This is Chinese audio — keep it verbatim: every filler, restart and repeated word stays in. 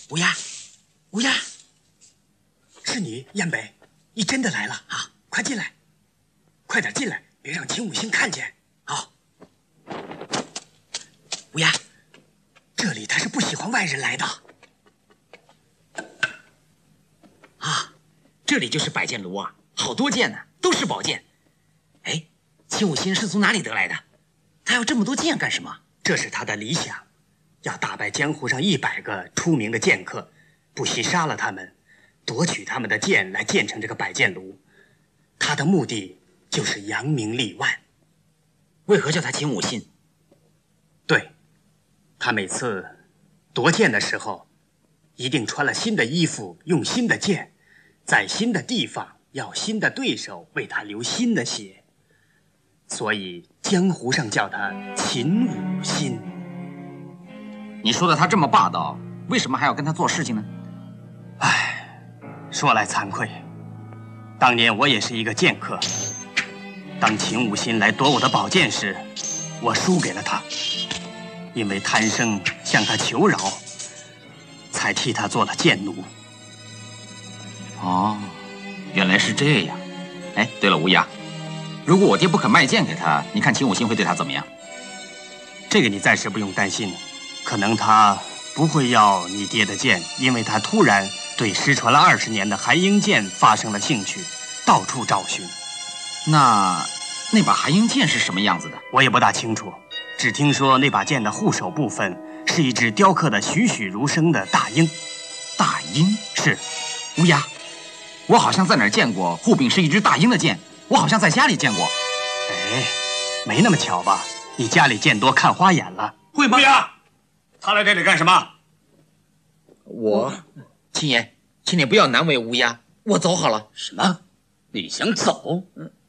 乌鸦，乌鸦，是你，燕北，你真的来了啊！快进来，快点进来，别让秦武星看见。好，乌鸦，这里他是不喜欢外人来的。啊，这里就是摆件炉啊，好多件呢，都是宝剑。哎，秦武星是从哪里得来的？他要这么多剑干什么？这是他的理想。 要打败江湖上一百个出名的剑客，不惜杀了他们，夺取他们的剑来建成这个摆剑炉。他的目的就是扬名立万。为何叫他秦武信？对，他每次夺剑的时候，一定穿了新的衣服，用新的剑，在新的地方要新的对手为他流新的血，所以江湖上叫他秦武信。 你说的他这么霸道，为什么还要跟他做事情呢？ 唉，说来惭愧，当年我也是一个剑客。当秦武信来夺我的宝剑时，我输给了他，因为贪生向他求饶，才替他做了剑奴。 哦，原来是这样。哎，对了，乌鸦，如果我爹不肯卖剑给他，你看秦武信会对他怎么样？ 这个你暂时不用担心。 可能他不会要你爹的剑，因为他突然对失传了二十年的寒鹰剑发生了兴趣，到处找寻。 那那把寒鹰剑是什么样子的？ 我也不大清楚，只听说那把剑的护手部分是一只雕刻的栩栩如生的大鹰。 大鹰是， 乌鸦，我好像在哪儿见过护柄是一只大鹰的剑，我好像在家里见过。 哎，没那么巧吧？你家里见多看花眼了， 会吗？乌鸦。 他来这里干什么？ 我，青爷，请你不要难为乌鸦，我走好了。 什么？你想走？ 嗯，